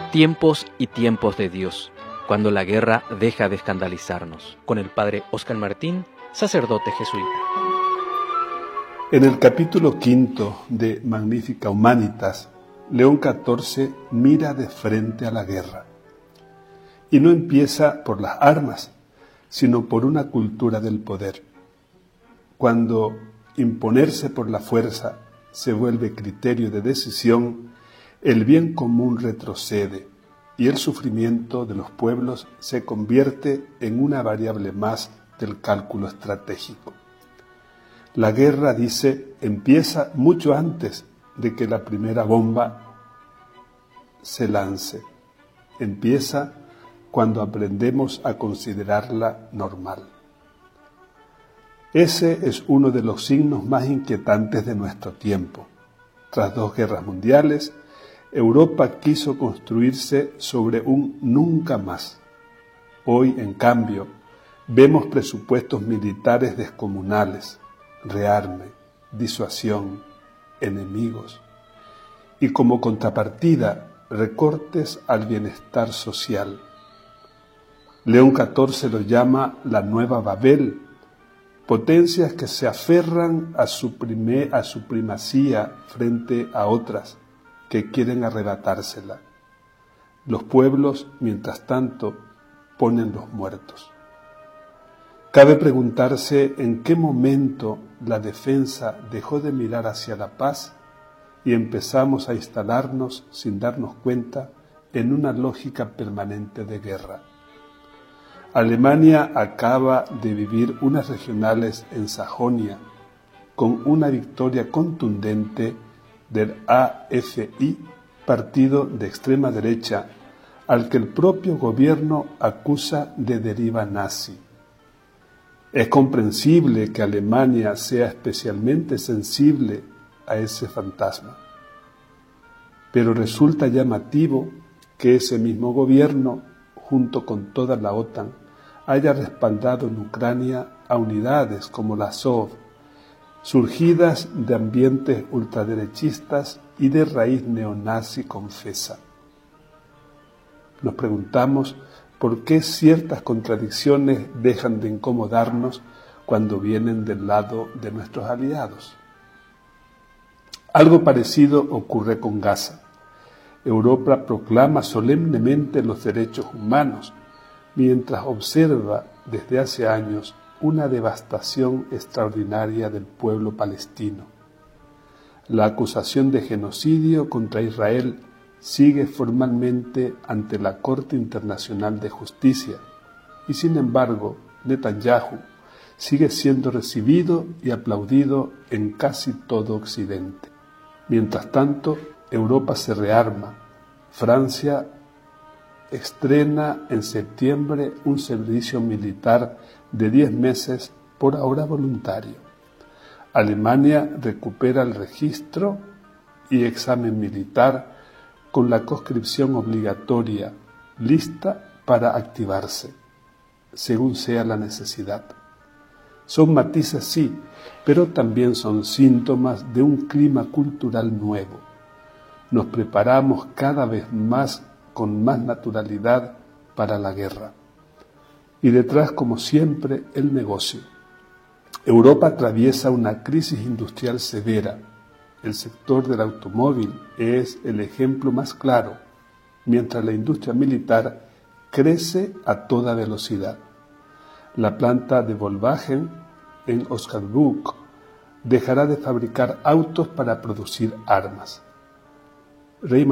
Tiempos y tiempos de Dios, cuando la guerra deja de escandalizarnos. Con el padre Óscar Martín, sacerdote jesuita. En el capítulo 5 de Magnificat Humanitas, León XIV mira de frente a la guerra. Y no empieza por las armas, sino por una cultura del poder. Cuando imponerse por la fuerza se vuelve criterio de decisión, el bien común retrocede y el sufrimiento de los pueblos se convierte en una variable más del cálculo estratégico. La guerra, dice, empieza mucho antes de que la primera bomba se lance. Empieza cuando aprendemos a considerarla normal. Ese es uno de los signos más inquietantes de nuestro tiempo. Tras 2 guerras mundiales, Europa quiso construirse sobre un nunca más. Hoy, en cambio, vemos presupuestos militares descomunales, rearme, disuasión, enemigos y como contrapartida recortes al bienestar social. León XIV lo llama la nueva Babel, potencias que se aferran a su primacía frente a otras que quieren arrebatársela. Los pueblos, mientras tanto, ponen los muertos. Cabe preguntarse en qué momento la defensa dejó de mirar hacia la paz y empezamos a instalarnos, sin darnos cuenta, en una lógica permanente de guerra. Alemania acaba de vivir unas regionales en Sajonia con una victoria contundente del AfI, partido de extrema derecha, al que el propio gobierno acusa de deriva nazi. Es comprensible que Alemania sea especialmente sensible a ese fantasma, pero resulta llamativo que ese mismo gobierno, junto con toda la OTAN, haya respaldado en Ucrania a unidades como la Azov, surgidas de ambientes ultraderechistas y de raíz neonazi confesa. Nos preguntamos por qué ciertas contradicciones dejan de incomodarnos cuando vienen del lado de nuestros aliados. Algo parecido ocurre con Gaza. Europa proclama solemnemente los derechos humanos, mientras observa desde hace años una devastación extraordinaria del pueblo palestino. La acusación de genocidio contra Israel sigue formalmente ante la Corte Internacional de Justicia y, sin embargo, Netanyahu sigue siendo recibido y aplaudido en casi todo Occidente. Mientras tanto, Europa se rearma. Francia estrena en septiembre un servicio militar de 10 meses, por ahora voluntario. Alemania recupera el registro y examen militar con la conscripción obligatoria, lista para activarse, según sea la necesidad. Son matices, sí, pero también son síntomas de un clima cultural nuevo. Nos preparamos cada vez más, con más naturalidad, para la guerra. Y detrás, como siempre, el negocio. Europa atraviesa una crisis industrial severa. El sector del automóvil es el ejemplo más claro, mientras la industria militar crece a toda velocidad. La planta de Volkswagen en Osnabrück dejará de fabricar autos para producir armas.